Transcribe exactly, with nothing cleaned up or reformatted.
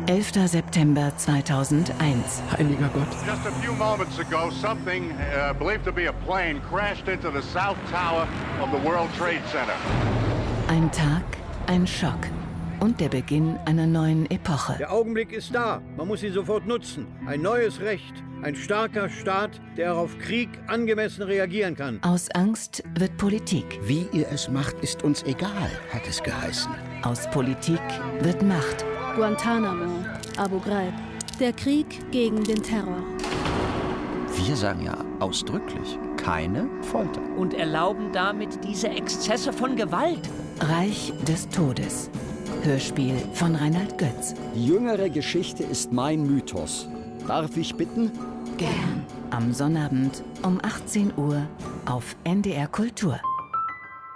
elfter September zweitausendeins. Heiliger Gott. Just a few moments ago, something uh, believed to be a plane crashed into the South Tower of the World Trade Center. Ein Tag, ein Schock und der Beginn einer neuen Epoche. Der Augenblick ist da. Man muss ihn sofort nutzen. Ein neues Recht. Ein starker Staat, der auf Krieg angemessen reagieren kann. Aus Angst wird Politik. Wie ihr es macht, ist uns egal, hat es geheißen. Aus Politik wird Macht. Guantanamo, Abu Ghraib. Der Krieg gegen den Terror. Wir sagen ja ausdrücklich, keine Folter. Und erlauben damit diese Exzesse von Gewalt. Reich des Todes. Hörspiel von Reinhard Götz. Die jüngere Geschichte ist mein Mythos. Darf ich bitten? Gern. Am Sonnabend um achtzehn Uhr auf N D R Kultur.